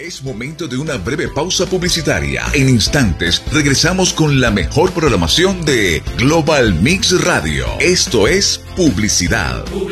Es momento de una breve pausa publicitaria. En instantes regresamos con la mejor programación de Global Mix Radio. Esto es publicidad.